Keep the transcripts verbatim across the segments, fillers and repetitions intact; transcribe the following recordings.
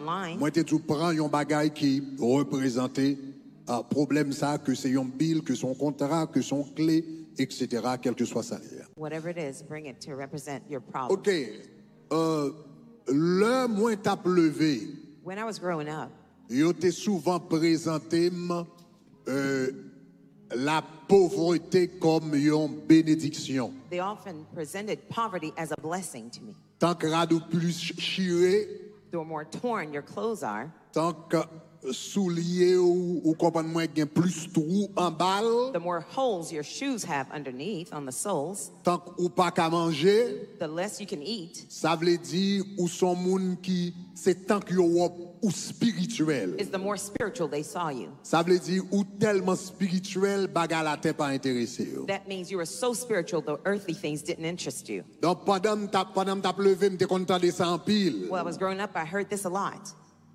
online. Moi, tu prends un bagage qui représente un problème ça, que c'est un bill, que son contrat, que son clé, et cetera, quel que soit ça. Whatever it is, bring it to represent your problem. Ok. Euh, le moins t'as levé. When I was growing up, yo t'ai souvent présenté euh, la pauvreté comme une bénédiction. they often presented poverty as a blessing to me. Tant que radou plus chiré, The more torn your clothes are, tant que soulier ou, ou comprendre moins gain plus trou en balle, the more holes your shoes have underneath on the soles, tant ou pas qu'à manger, the less you can eat. ça veut dire ou son monde qui c'est tant que yo ou spirituel. Is the more spiritual they saw you. Ça veut dire ou tellement spirituel, bagarre la tête pas intéressé. That means you were so spiritual, the earthly things didn't interest you. Donc pendant t'as pendant t'as levé, m'étais content de ça en pile. Well, I was growing up, I heard this a lot.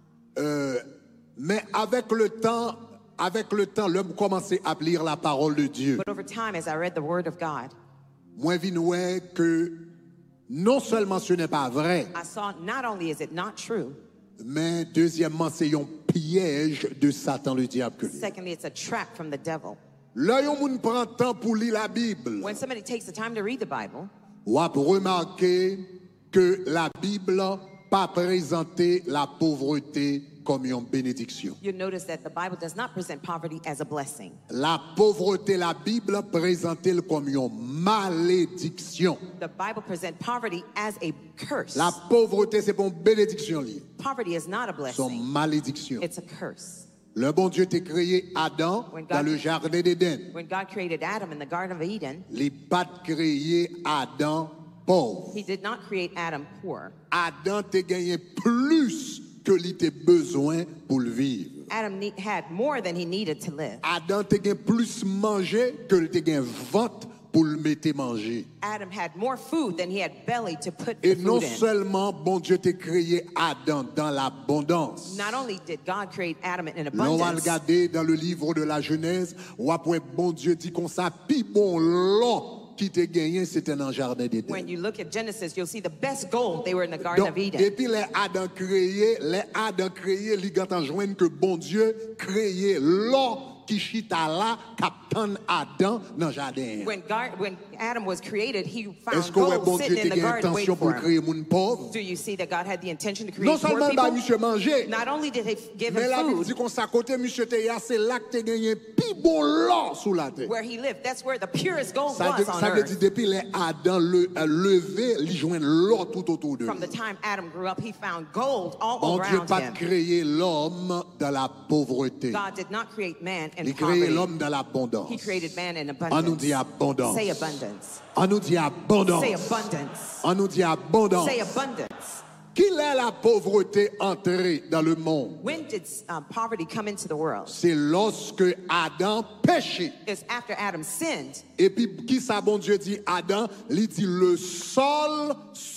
Euh, mais avec le temps, avec le temps, l'homme commençait à lire la parole de Dieu. But over time, as I read the Word of God, Moi, je vois que non seulement ce n'est pas vrai, I saw not only is it not true, mais deuxièmement, c'est un piège de Satan, le diable. que lui. secondly, it's a trap from the devil. Là, yon moun prend temps pour lire la Bible. When somebody takes the time to read the Bible, On a remarqué que la Bible pas présenté la pauvreté comme une bénédiction. you'll notice that the Bible does not present poverty as a blessing. La pauvreté, la Bible présentait comme une malédiction. The Bible presents poverty as a curse. La pauvreté, c'est pas une bénédiction. li. Poverty is not a C'est une blessing, malédiction. it's a curse. Le bon Dieu t'a créé Adam When dans God- le jardin d'Éden. When God created Adam in the Garden of Eden, Il n'a pas créé Adam pauvre. He did not create Adam poor. Adam t'a gagné plus que il t'a besoin pour le vivre. Adam ne- had more than he needed to live. Adam t'a gagné plus manger que il t'a gagné ventre pour le mettre manger. Adam had more food than he had belly to put Et the non food in. seulement bon Dieu t'a créé Adam dans l'abondance. Not only did God create Adam in L'on va abundance, regarder dans le livre de la Genèse, où après bon Dieu dit qu'on ça, pi bon l'or qui t'a gagné, c'était dans le jardin d'Éden. when you look at Genesis, you'll see the best gold, they were in the Garden Donc, of Eden. depuis les Adam créé, les Adam créé, ils ont joindre que bon Dieu créé l'or qui chita là, captain Adam dans le jardin. When, God, when Adam was created, he Est-ce found que ouais, gold bon Dieu sitting in t'a the gagné garden intention waiting pour for him. créer mon pauvre? Do you see that God had the intention to Non create poor seulement bah people? monsieur manger, Not only did he give mais la him Bible dit food qu'on s'à côté monsieur te ya, c'est là que t'as gagné pi bon l'or sous la terre. where he lived, that's where the purest gold Ça, was veut- on ça veut dire earth. depuis les Adam le, euh, levé, ils joignent l'or tout autour de From lui. the time Adam grew up, he found gold all Bon Dieu around pas him. créé l'homme dans la pauvreté. God did not create man in Il créé poverty. l'homme dans l'abondance. He created man in On nous dit abundance. abondance. Say abundance. On nous dit abondance. Say abundance. On nous dit abondance. Say abundance. Qu'il est la pauvreté entrée dans le monde? When did um, poverty come into the world? C'est lorsque Adam péchait. It's after Adam sinned. Et puis, qui ça, bon Dieu dit Adam? Il dit le sol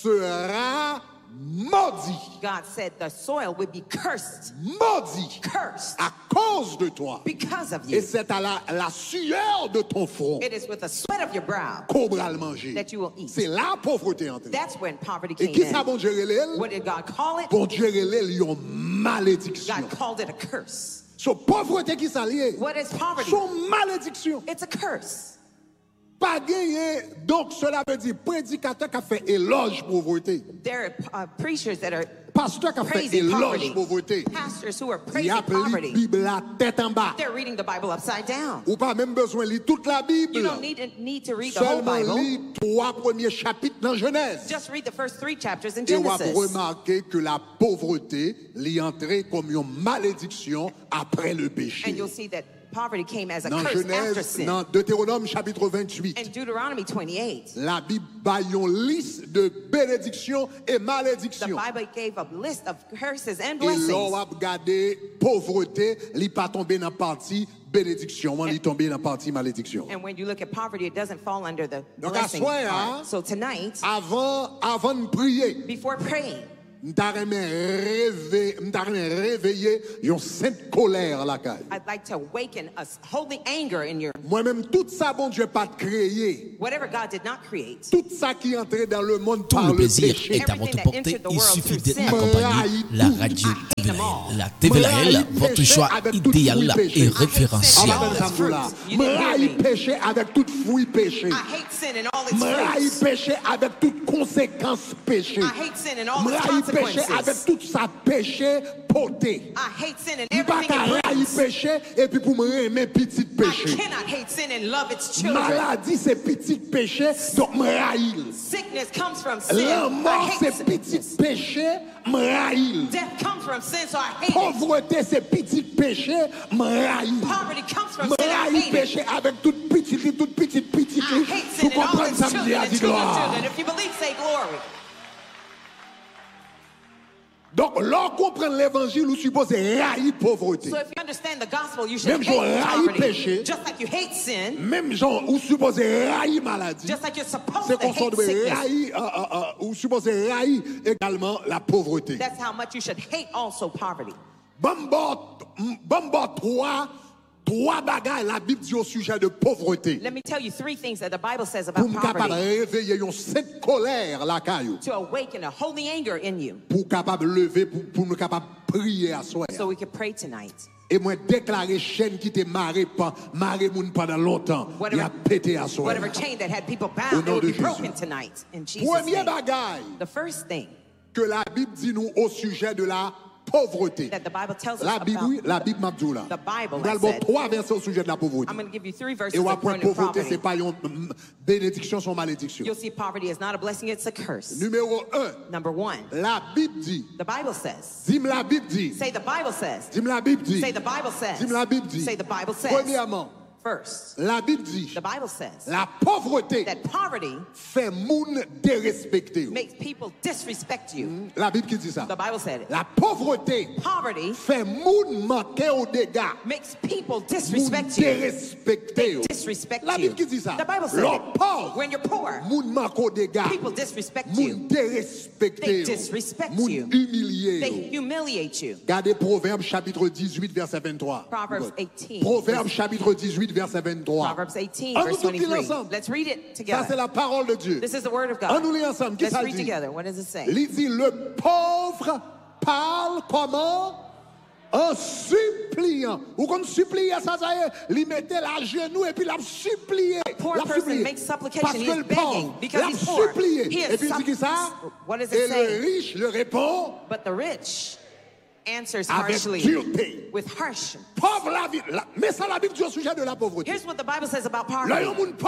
sera maudit. God said the soil would be cursed. Maudit. Cursed. À cause de toi. Because of Et you. c'est à la, la sueur de ton front It is with the sweat of your brow qu'on va le manger. that you will eat. C'est la pauvreté entrée. That's when poverty Et came qui ça, in. bon Dieu relève? What did God call it? Bon Dieu relève une malédiction. God called it a curse. So, pauvreté qui s'allie. What is poverty? Son malédiction. It's a curse. Pas gagné. Donc, cela veut dire prédicateur qui a fait éloge pauvreté. There are uh, preachers that are Pasteur qui a fait praising éloge poverty. pauvreté. Pastors who are Il praising a pris la poverty. Bible la tête en bas. They're reading the Bible upside down. Ou pas même besoin de lire toute la Bible. You don't need, need to read the whole Seulement Bible. lire trois premiers chapitres dans Genèse. Just read the first three chapters in Et on va Genesis. remarquer que la pauvreté l'y entrée comme une malédiction après le péché. And you'll see that poverty came as a Dans curse after Genèse, sin. dans Deutéronome chapitre vingt-huit, In Deuteronomy twenty-eight, la Bible a une liste de bénédictions et the malédictions. Bible gave a list of curses and Et blessings. l'on va regarder pauvreté, il pas tombé dans la partie bénédiction, il tombé dans la partie malédiction. And when you look at poverty, it doesn't fall under the Donc à blessing soir, part. hein, So tonight, avant, avant de prier, before praying, m'ta remè réveiller, m'ta remè réveiller yon sainte colère la caille. I'd like to awaken a holy anger in your, Moi-même, tout ça, bon Dieu, pas créé. whatever God did not create. Tout ça qui est entré dans le monde Tout par le le plaisir péché. est à votre portée. Il suffit d'être accompagné. La radio T V L. La T V L, votre choix idéal et référentiel. M'raille péché avec toute fruit péché. I hate sin and all its M'raille fruits. péché avec toute conséquence péché. I hate sin and all its M'raille péché avec consequences. tout ça péché poté. I hate sin and M'pas everything qu'à it raille brings. péché et puis pour me aimer petit I péché. cannot hate sin and love its children. Maladie c'est petit péché, donc m'raille. Sickness comes from sin. La I mort hate c'est petit sickness. péché, m'raille. Death comes from sin, so I hate it. Pauvreté c'est petit péché, m'raille. Poverty comes from sin, I M'raille hate it. péché avec toute petite, toute petite, petite. I hate Vous sin and all comprenez its ça me dit children à and dire children's gloire. children. If you believe, say glory. Donc, lorsqu'on comprend l'évangile, vous supposez railler pauvreté. So if you understand the gospel, you should Même genre hate railler poverty. péché. Just like you hate sin, Même genre, vous supposez railler maladie. just like you're supposed C'est to qu'on s'en hate doit sickness. railler, euh, euh, euh, vous supposez railler également la pauvreté. That's how much you should hate also poverty. Bambo, bambo trois, trois bagailles la Bible dit au sujet de pauvreté. Let me tell you three things that the Bible says Pour about me capable de poverty réveiller une cette colère la caillou. to awaken a holy anger in you Pour capable lever, pour, pour nous capable prier à soi. so we can pray tonight. Et moi déclarer chaîne qui était marré pas marré moun pendant longtemps, il a pété à soi. whatever chain that had people Au bound, nom it would de be broken Jésus. tonight in Jesus' Premier name. bagaille The first thing que la Bible dit nous au sujet de la pauvreté. that the Bible tells us La Bible, oui, about, la Bible m'a dit là. The Bible, Nous I allons said. trois versets au sujet de la pauvreté. I'm going to give you three verses Et on of apprend concerning pauvreté, c'est poverty. pas une bénédiction, c'est une malédiction. You'll see poverty is not a blessing, it's a curse. Numéro un, Number one, la Bible dit, the Bible says. dis-moi la Bible dit, Say the Bible says. dis-moi la Bible dit, Say the Bible says. dis-moi la Bible dit. Say the Bible says. Premièrement, First, la Bible dit, the Bible says la pauvreté that poverty fait moun dérespecter. makes people disrespect you. La Bible qui dit ça. The Bible said it. La pauvreté Poverty fait moun manquer au dégât. makes people Moun disrespect you. dérespecter. Disrespect La you. Bible qui dit ça. The Bible said L'homme it. pauvre, When you're poor, moun manque au dégât. people disrespect Moun you. dérespecter. They disrespect Moun you. humilier. They humiliate you. Regardez Proverbe chapitre dix-huit verset vingt-trois. Proverbs eighteen. Proverbe chapitre dix-huit verset vingt-trois. Proverbs eighteen, On verse nous dit twenty-three. ensemble. Let's read it Ça c'est together. la parole de Dieu. This is the word of On God. nous lit ensemble. Qui Let's ça read dit? together. What does it say? Il dit le pauvre parle comment? En suppliant. Ou qu'on supplie, ça, ça y est, il mettait la genou et puis l'a supplié. Poor L'a person supplié. makes supplication. Parce He que is le begging pauvre because l'a he's poor. supplié. He is Et puis il dit qui ça? supp- What does it Et say? le riche le répond But the rich answers avec harshly dureté. with harsh. Pauvre la vie. la- Mais ça la Bible dit au sujet de la pauvreté. Here's what the Bible says about Là, il y a poverty. un monde